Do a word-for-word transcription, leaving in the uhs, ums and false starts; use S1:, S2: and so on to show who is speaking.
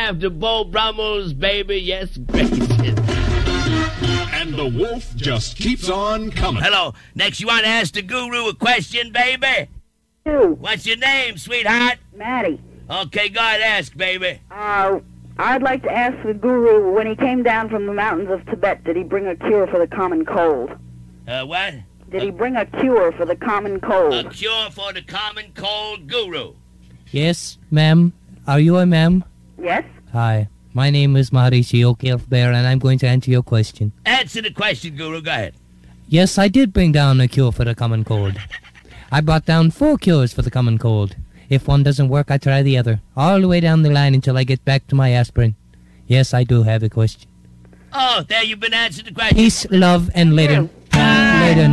S1: after Beau Brummels, baby. Yes, gracious.
S2: And the wolf just keeps on coming.
S1: Hello. Next, you want to ask the guru a question, baby?
S3: You,
S1: What's your name, sweetheart?
S3: Maddie.
S1: Okay, go ahead, ask, baby.
S3: Uh, I'd like to ask the guru, when he came down from the mountains of Tibet, did he bring a cure for the common cold?
S1: Uh, what?
S3: Did he bring a cure for the common cold?
S1: A cure for the common cold, guru.
S4: Yes, ma'am. Are you a ma'am?
S3: Yes?
S4: Hi. My name is Maharishi Oak Bear, and I'm going to answer your question.
S1: Answer the question, guru. Go ahead.
S4: Yes, I did bring down a cure for the common cold. I brought down four cures for the common cold. If one doesn't work, I try the other, all the way down the line until I get back to my aspirin. Yes, I do have a question.
S1: Oh, there you've been answering the question.
S4: Peace, love, and later. Later.